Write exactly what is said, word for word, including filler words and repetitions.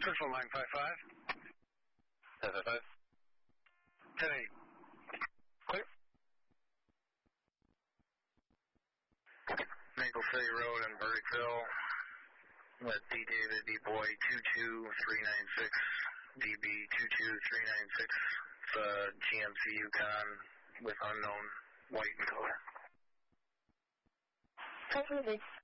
Central nine five five. nine five five. ten eight. Clear. Maple City Road in Burdickville. With D David D Boy two two three nine six. D B two two three nine six. It's a G M C Yukon with unknown white in color. Copy.